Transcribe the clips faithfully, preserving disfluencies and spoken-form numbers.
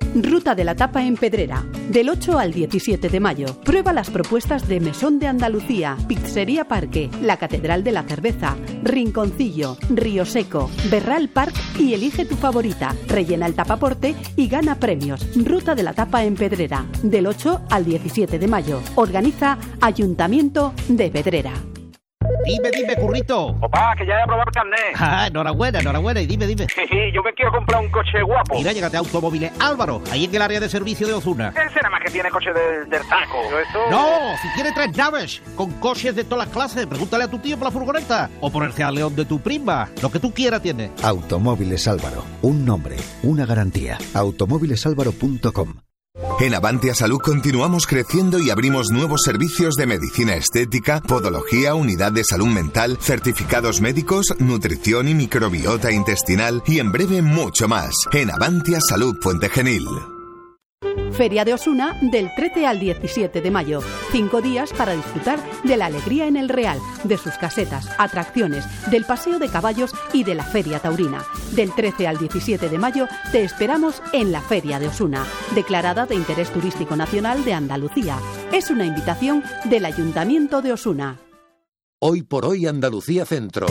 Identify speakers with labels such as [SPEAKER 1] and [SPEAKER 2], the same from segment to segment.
[SPEAKER 1] Ruta de la Tapa en Pedrera, del ocho al diecisiete de mayo. Prueba las propuestas de Mesón de Andalucía, Pizzería Parque, la Catedral de la Cerveza, Rinconcillo, Río Seco, Berral Park y elige tu favorita. Rellena el tapaporte y gana premios. Ruta de la Tapa en Pedrera, del ocho al diecisiete de mayo. Organiza Ayuntamiento de Pedrera.
[SPEAKER 2] Dime, dime, currito.
[SPEAKER 3] Papá, que ya he aprobado el carnet.
[SPEAKER 2] Ah, enhorabuena, enhorabuena. Y dime, dime.
[SPEAKER 3] Yo me quiero comprar un coche guapo.
[SPEAKER 2] Mira, llégate a Automóviles Álvaro, ahí en el área de servicio de Ozuna.
[SPEAKER 3] Ese nada más que tiene coche del, del taco. Esto...
[SPEAKER 2] No, si tiene tres naves, con coches de todas las clases. Pregúntale a tu tío por la furgoneta. O por el Seat León de tu prima. Lo que tú quieras tiene.
[SPEAKER 4] Automóviles Álvaro. Un nombre, una garantía. automóviles álvaro punto com.
[SPEAKER 5] En Avantia Salud continuamos creciendo y abrimos nuevos servicios de medicina estética, podología, unidad de salud mental, certificados médicos, nutrición y microbiota intestinal y en breve mucho más. En Avantia Salud Puente Genil.
[SPEAKER 1] Feria de Osuna del trece al diecisiete de mayo. Cinco días para disfrutar de la alegría en el Real, de sus casetas, atracciones, del paseo de caballos y de la Feria Taurina. Del trece al diecisiete de mayo te esperamos en la Feria de Osuna, declarada de interés turístico nacional de Andalucía. Es una invitación del Ayuntamiento de Osuna.
[SPEAKER 6] Hoy por hoy Andalucía Centro.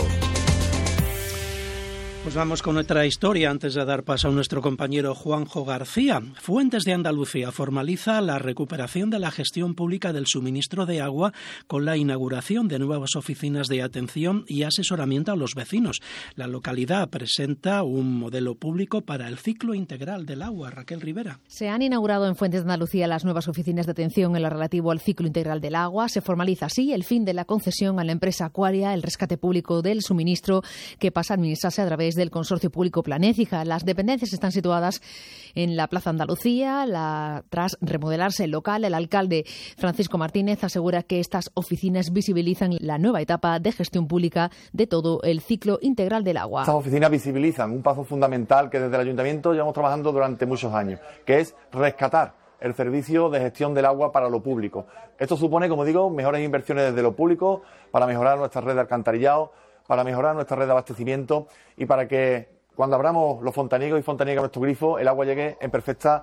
[SPEAKER 7] Pues vamos con otra historia antes de dar paso a nuestro compañero Juanjo García. Fuentes de Andalucía formaliza la recuperación de la gestión pública del suministro de agua con la inauguración de nuevas oficinas de atención y asesoramiento a los vecinos. La localidad presenta un modelo público para el ciclo integral del agua. Raquel Rivera.
[SPEAKER 8] Se han inaugurado en Fuentes de Andalucía las nuevas oficinas de atención en lo relativo al ciclo integral del agua. Se formaliza así el fin de la concesión a la empresa Aquaria, el rescate público del suministro que pasa a administrarse a través del consorcio público Planécija. Las dependencias están situadas en la Plaza Andalucía. La, tras remodelarse el local, el alcalde Francisco Martínez asegura que estas oficinas visibilizan la nueva etapa de gestión pública de todo el ciclo integral del agua.
[SPEAKER 9] Estas oficinas visibilizan un paso fundamental que desde el Ayuntamiento llevamos trabajando durante muchos años, que es rescatar el servicio de gestión del agua para lo público. Esto supone, como digo, mejores inversiones desde lo público para mejorar nuestra red de alcantarillado, para mejorar nuestra red de abastecimiento y para que cuando abramos los fontaniegos y fontaniegas de nuestro grifo el agua llegue en perfectas